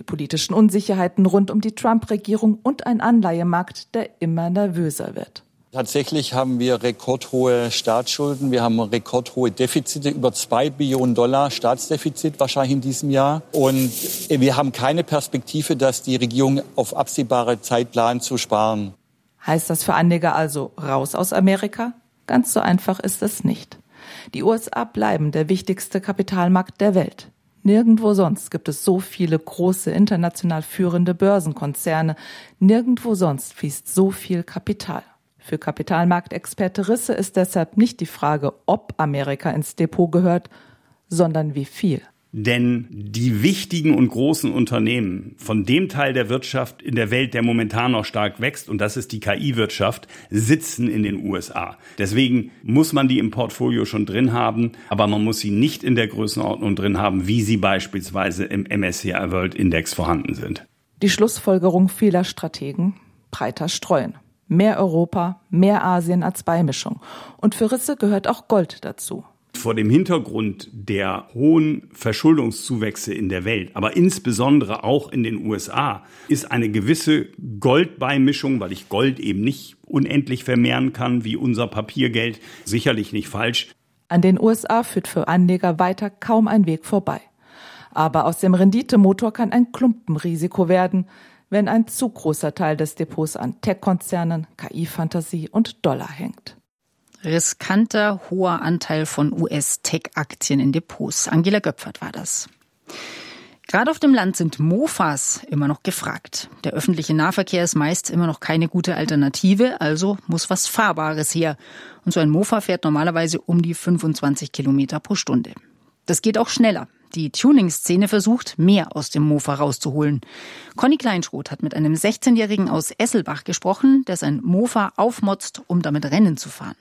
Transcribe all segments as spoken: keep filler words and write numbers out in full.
die politischen Unsicherheiten rund um die Trump-Regierung und ein Anleihemarkt, der immer nervöser wird. Tatsächlich haben wir rekordhohe Staatsschulden. Wir haben rekordhohe Defizite, über zwei Billionen Dollar Staatsdefizit wahrscheinlich in diesem Jahr. Und wir haben keine Perspektive, dass die Regierung auf absehbare Zeit plant zu sparen. Heißt das für Anleger also raus aus Amerika? Ganz so einfach ist es nicht. Die U S A bleiben der wichtigste Kapitalmarkt der Welt. Nirgendwo sonst gibt es so viele große, international führende Börsenkonzerne. Nirgendwo sonst fließt so viel Kapital. Für Kapitalmarktexperte Risse ist deshalb nicht die Frage, ob Amerika ins Depot gehört, sondern wie viel. Denn die wichtigen und großen Unternehmen von dem Teil der Wirtschaft in der Welt, der momentan noch stark wächst, und das ist die K I-Wirtschaft, sitzen in den U S A. Deswegen muss man die im Portfolio schon drin haben, aber man muss sie nicht in der Größenordnung drin haben, wie sie beispielsweise im M S C I World Index vorhanden sind. Die Schlussfolgerung vieler Strategen: breiter streuen. Mehr Europa, mehr Asien als Beimischung. Und für Risse gehört auch Gold dazu. Vor dem Hintergrund der hohen Verschuldungszuwächse in der Welt, aber insbesondere auch in den U S A, ist eine gewisse Goldbeimischung, weil ich Gold eben nicht unendlich vermehren kann wie unser Papiergeld, sicherlich nicht falsch. An den U S A führt für Anleger weiter kaum ein Weg vorbei. Aber aus dem Renditemotor kann ein Klumpenrisiko werden, wenn ein zu großer Teil des Depots an Tech-Konzernen, K I-Fantasie und Dollar hängt. Riskanter, hoher Anteil von U S-Tech-Aktien in Depots. Angela Göpfert war das. Gerade auf dem Land sind Mofas immer noch gefragt. Der öffentliche Nahverkehr ist meist immer noch keine gute Alternative, also muss was Fahrbares her. Und so ein Mofa fährt normalerweise um die fünfundzwanzig Kilometer pro Stunde. Das geht auch schneller. Die Tuning-Szene versucht, mehr aus dem Mofa rauszuholen. Conny Kleinschroth hat mit einem sechzehnjährigen aus Esselbach gesprochen, der sein Mofa aufmotzt, um damit Rennen zu fahren.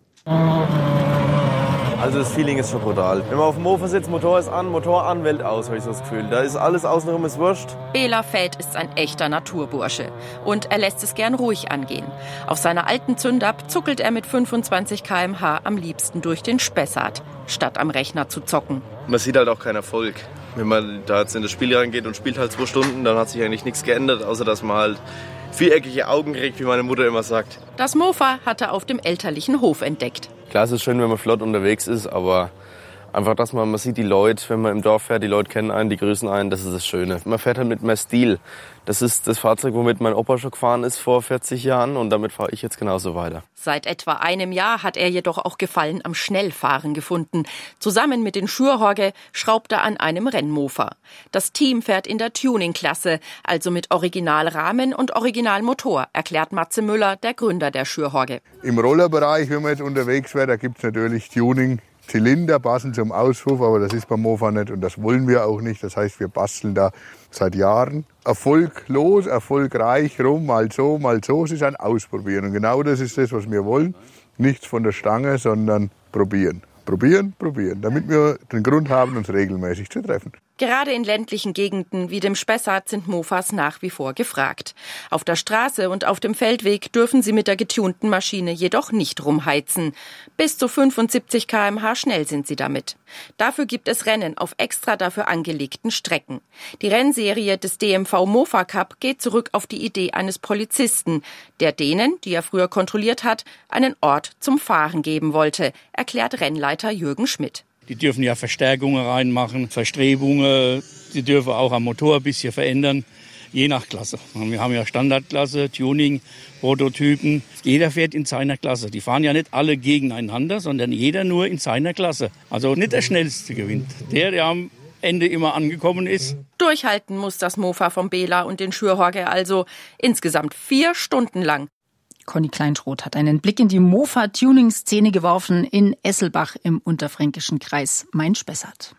Also das Feeling ist schon brutal. Wenn man auf dem Mofa sitzt, Motor ist an, Motor an, Welt aus, habe ich so das Gefühl. Da ist alles außenrum ist wurscht. Bela Feld ist ein echter Naturbursche und er lässt es gern ruhig angehen. Auf seiner alten Zündab zuckelt er mit fünfundzwanzig Kilometer pro Stunde am liebsten durch den Spessart, statt am Rechner zu zocken. Man sieht halt auch keinen Erfolg. Wenn man da jetzt in das Spiel reingeht und spielt halt zwei Stunden, dann hat sich eigentlich nichts geändert, außer dass man halt viereckige Augen kriegt, wie meine Mutter immer sagt. Das Mofa hat er auf dem elterlichen Hof entdeckt. Klar, es ist schön, wenn man flott unterwegs ist, aber einfach, dass man, man sieht die Leute, wenn man im Dorf fährt, die Leute kennen einen, die grüßen einen, das ist das Schöne. Man fährt halt mit mehr Stil. Das ist das Fahrzeug, womit mein Opa schon gefahren ist vor vierzig Jahren und damit fahre ich jetzt genauso weiter. Seit etwa einem Jahr hat er jedoch auch Gefallen am Schnellfahren gefunden. Zusammen mit den Schürhorge schraubt er an einem Rennmofa. Das Team fährt in der Tuning-Klasse, also mit Originalrahmen und Originalmotor, erklärt Matze Müller, der Gründer der Schürhorge. Im Rollerbereich, wenn man jetzt unterwegs wäre, da gibt es natürlich Tuning. Zylinder passen zum Auspuff, aber das ist beim Mofa nicht und das wollen wir auch nicht. Das heißt, wir basteln da seit Jahren erfolglos, erfolgreich rum, mal so, mal so. Es ist ein Ausprobieren und genau das ist das, was wir wollen. Nichts von der Stange, sondern probieren. Probieren, probieren, damit wir den Grund haben, uns regelmäßig zu treffen. Gerade in ländlichen Gegenden wie dem Spessart sind Mofas nach wie vor gefragt. Auf der Straße und auf dem Feldweg dürfen sie mit der getunten Maschine jedoch nicht rumheizen. Bis zu fünfundsiebzig Kilometer pro Stunde schnell sind sie damit. Dafür gibt es Rennen auf extra dafür angelegten Strecken. Die Rennserie des D M V Mofa Cup geht zurück auf die Idee eines Polizisten, der denen, die er früher kontrolliert hat, einen Ort zum Fahren geben wollte, erklärt Rennleiter Jürgen Schmidt. Die dürfen ja Verstärkungen reinmachen, Verstrebungen, die dürfen auch am Motor ein bisschen verändern, je nach Klasse. Wir haben ja Standardklasse, Tuning, Prototypen. Jeder fährt in seiner Klasse. Die fahren ja nicht alle gegeneinander, sondern jeder nur in seiner Klasse. Also nicht der Schnellste gewinnt. Der, der am Ende immer angekommen ist. Durchhalten muss das Mofa vom Bela und den Schürhorge also insgesamt vier Stunden lang. Conny Kleinschroth hat einen Blick in die Mofa-Tuning-Szene geworfen in Esselbach im unterfränkischen Kreis Main-Spessart.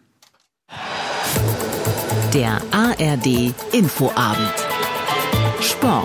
Der A R D Infoabend. Sport.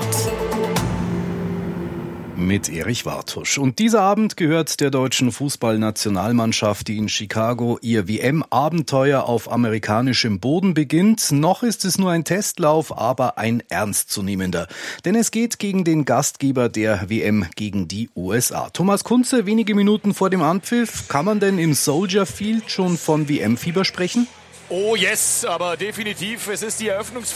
Mit Erich Wartusch. Und dieser Abend gehört der deutschen Fußballnationalmannschaft, die in Chicago ihr W M-Abenteuer auf amerikanischem Boden beginnt. Noch ist es nur ein Testlauf, aber ein ernstzunehmender. Denn es geht gegen den Gastgeber der W M, gegen die U S A. Thomas Kunze, wenige Minuten vor dem Anpfiff. Kann man denn im Soldier Field schon von W M-Fieber sprechen? Oh yes, aber definitiv. Es ist die Eröffnungs